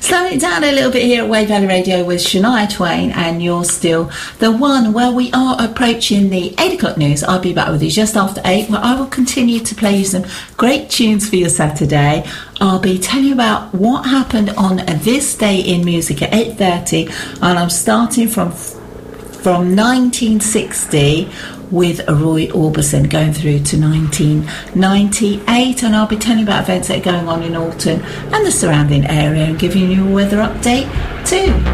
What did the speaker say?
Slowing it down a little bit here at Wave Valley Radio with Shania Twain, and You're Still the One. Well, we are approaching the 8 o'clock news. I'll be back with you just after 8, where I will continue to play you some great tunes for your Saturday. I'll be telling you about what happened on this day in music at 8:30, and I'm starting from 1960 with Roy Orbison going through to 1998, and I'll be telling you about events that are going on in Alton and the surrounding area and giving you a weather update too.